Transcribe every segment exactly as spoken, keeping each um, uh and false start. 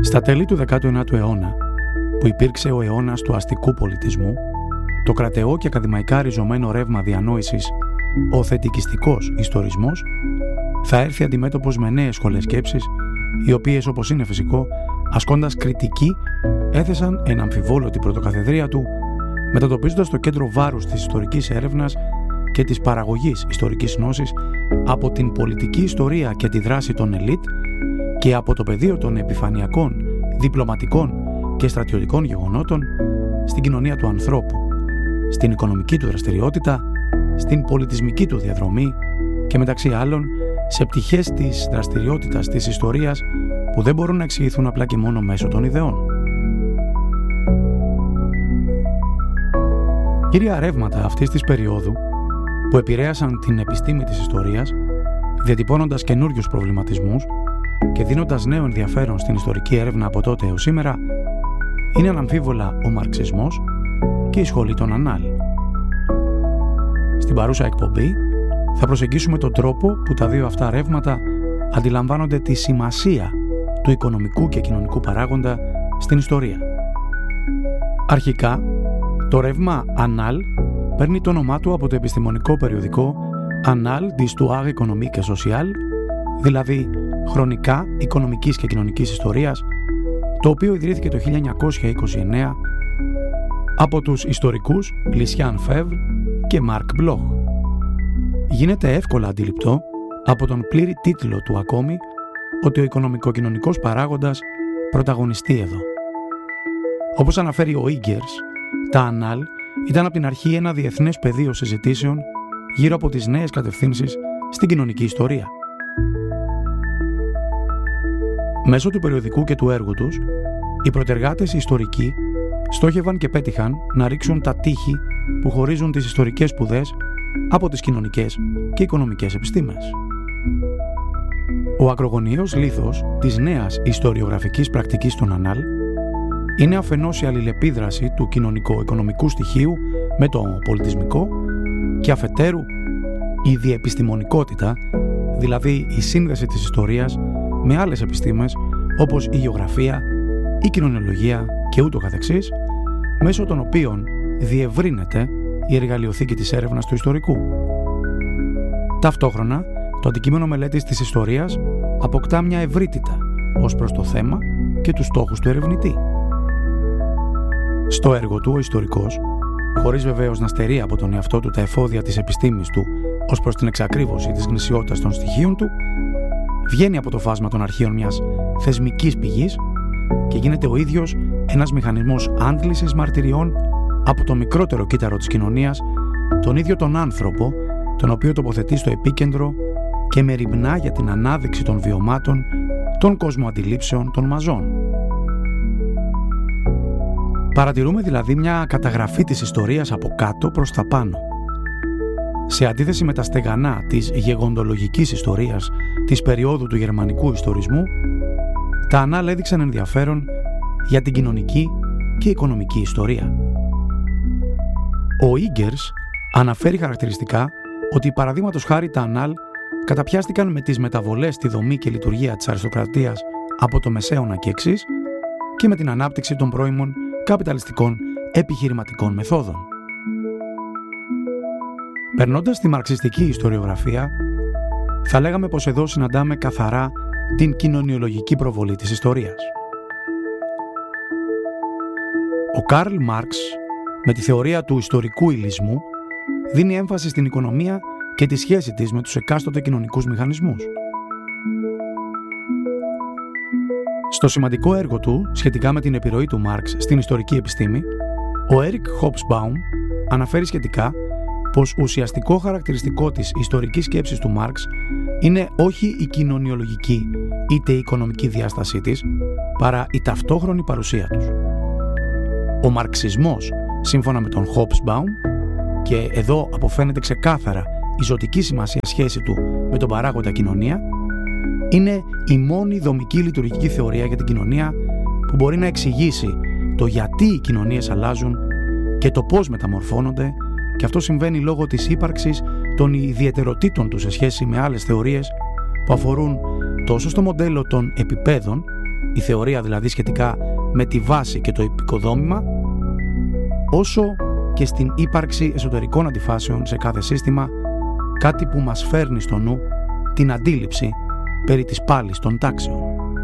Στα τέλη του δέκατου ενάτου αιώνα, που υπήρξε ο αιώνας του αστικού πολιτισμού, το κρατεό και ακαδημαϊκά ριζωμένο ρεύμα διανόησης, ο θετικιστικός ιστορισμός, θα έρθει αντιμέτωπος με νέες σχολές σκέψης, οι οποίες, όπως είναι φυσικό, ασκώντας κριτική, έθεσαν εν αμφιβόλω την πρωτοκαθεδρία του, μετατοπίζοντας το κέντρο βάρους της ιστορικής έρευνας και της παραγωγής ιστορικής γνώσης από την πολιτική ιστορία και τη δράση των ελίτ και από το πεδίο των επιφανειακών, διπλωματικών και στρατιωτικών γεγονότων στην κοινωνία του ανθρώπου, στην οικονομική του δραστηριότητα, στην πολιτισμική του διαδρομή και μεταξύ άλλων σε πτυχές της δραστηριότητας της ιστορίας που δεν μπορούν να εξηγηθούν απλά και μόνο μέσω των ιδεών. Κύρια ρεύματα αυτής της περίοδου που επηρέασαν την επιστήμη της ιστορίας, διατυπώνοντας καινούριους προβληματισμούς και δίνοντας νέο ενδιαφέρον στην ιστορική έρευνα από τότε έως σήμερα, είναι αναμφίβολα ο μαρξισμός και η σχολή των Ανάλ. Στην παρούσα εκπομπή θα προσεγγίσουμε τον τρόπο που τα δύο αυτά ρεύματα αντιλαμβάνονται τη σημασία του οικονομικού και κοινωνικού παράγοντα στην ιστορία. Αρχικά, το ρεύμα Ανάλ παίρνει το όνομά του από το επιστημονικό περιοδικό Annales d'Histoire Économique et Sociale, δηλαδή χρονικά οικονομικής και κοινωνικής ιστορίας, το οποίο ιδρύθηκε το χίλια εννιακόσια είκοσι εννέα από τους ιστορικούς Λισιάν Φεύρ και Μάρκ Μπλοχ. Γίνεται εύκολα αντιληπτό από τον πλήρη τίτλο του ακόμη ότι ο οικονομικο-κοινωνικός παράγοντας πρωταγωνιστεί εδώ. Όπως αναφέρει ο Ίγκερς, τα Ανάλ ήταν από την αρχή ένα διεθνές πεδίο συζητήσεων γύρω από τις νέες κατευθύνσεις στην κοινωνική ιστορία. Μέσω του περιοδικού και του έργου τους, οι πρωτεργάτες ιστορικοί στόχευαν και πέτυχαν να ρίξουν τα τείχη που χωρίζουν τις ιστορικές σπουδές από τις κοινωνικές και οικονομικές επιστήμες. Ο ακρογωνιαίος λίθος της νέας ιστοριογραφικής πρακτικής των Ανάλ είναι αφενός η αλληλεπίδραση του κοινωνικο-οικονομικού στοιχείου με το πολιτισμικό και αφετέρου η διεπιστημονικότητα, δηλαδή η σύνδεση της ιστορίας με άλλες επιστήμες όπως η γεωγραφία, η κοινωνιολογία και ούτω καθεξής, μέσω των οποίων διευρύνεται η εργαλειοθήκη της έρευνας του ιστορικού. Ταυτόχρονα, το αντικείμενο μελέτης της ιστορίας αποκτά μια ευρύτητα ως προς το θέμα και τους στόχους του ερευνητή. Στο έργο του, ο ιστορικός, χωρίς βεβαίως να στερεί από τον εαυτό του τα εφόδια της επιστήμης του ως προς την εξακρίβωση της γνησιότητας των στοιχείων του, βγαίνει από το φάσμα των αρχείων μιας θεσμικής πηγής και γίνεται ο ίδιος ένας μηχανισμός άντλησης μαρτυριών από το μικρότερο κύτταρο της κοινωνίας, τον ίδιο τον άνθρωπο, τον οποίο τοποθετεί στο επίκεντρο και μεριμνά για την ανάδειξη των βιωμάτων, των κοσμοαντιλήψεων των μαζών. Παρατηρούμε δηλαδή μια καταγραφή της ιστορίας από κάτω προς τα πάνω. Σε αντίθεση με τα στεγανά της γεγοντολογικής ιστορίας της περίοδου του γερμανικού ιστορισμού, τα Ανάλ έδειξαν ενδιαφέρον για την κοινωνική και οικονομική ιστορία. Ο Ίγκερς αναφέρει χαρακτηριστικά ότι παραδείγματος χάρη τα Ανάλ καταπιάστηκαν με τις μεταβολές στη δομή και λειτουργία της αριστοκρατίας από το Μεσαίωνα και εξής και με την ανάπτυξη των πρώιμων καπιταλιστικών επιχειρηματικών μεθόδων. Περνώντας τη μαρξιστική ιστοριογραφία, θα λέγαμε πως εδώ συναντάμε καθαρά την κοινωνιολογική προβολή της ιστορίας. Ο Καρλ Μάρξ, με τη θεωρία του ιστορικού υλισμού, δίνει έμφαση στην οικονομία και τη σχέση της με τους εκάστοτε κοινωνικούς μηχανισμούς. Στο σημαντικό έργο του σχετικά με την επιρροή του Μάρξ στην ιστορική επιστήμη, ο Έρικ Χόμπσμπαουμ αναφέρει σχετικά πως ουσιαστικό χαρακτηριστικό της ιστορικής σκέψης του Μάρξ είναι όχι η κοινωνιολογική είτε η οικονομική διάστασή της, παρά η ταυτόχρονη παρουσία τους. Ο μαρξισμός, σύμφωνα με τον Χόμπσμπαουμ, και εδώ αποφαίνεται ξεκάθαρα η ζωτική σημασία σχέση του με τον παράγοντα κοινωνία, είναι η μόνη δομική λειτουργική θεωρία για την κοινωνία που μπορεί να εξηγήσει το γιατί οι κοινωνίες αλλάζουν και το πώς μεταμορφώνονται, και αυτό συμβαίνει λόγω της ύπαρξης των ιδιαιτεροτήτων του σε σχέση με άλλες θεωρίες που αφορούν τόσο στο μοντέλο των επιπέδων η θεωρία δηλαδή σχετικά με τη βάση και το οικοδόμημα, όσο και στην ύπαρξη εσωτερικών αντιφάσεων σε κάθε σύστημα, κάτι που μας φέρνει στο νου την αντίληψη περί της πάλης των τάξεων.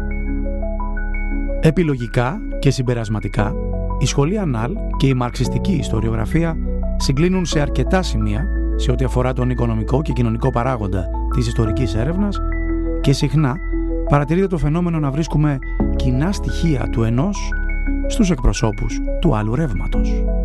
Επιλογικά και συμπερασματικά, η σχολή Ανάλ και η μαρξιστική ιστοριογραφία συγκλίνουν σε αρκετά σημεία σε ό,τι αφορά τον οικονομικό και κοινωνικό παράγοντα της ιστορικής έρευνας και συχνά παρατηρείται το φαινόμενο να βρίσκουμε κοινά στοιχεία του ενός στους εκπροσώπους του άλλου ρεύματος.